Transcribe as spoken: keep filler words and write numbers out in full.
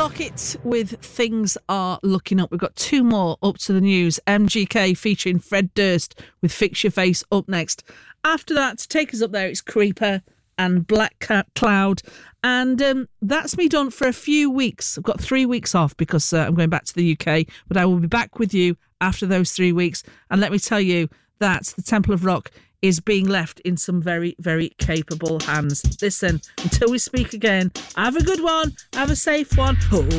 Rocket with Things Are Looking Up. We've got two more up to the news. M G K featuring Fred Durst with Fix Your Face up next. After that, to take us up there, it's Creeper and Black Cloud. And um, that's me done for a few weeks. I've got three weeks off because uh, I'm going back to the U K, but I will be back with you after those three weeks. And let me tell you that the Temple of Rock is being left in some very, very capable hands. Listen, until we speak again, have a good one, have a safe one. Oh.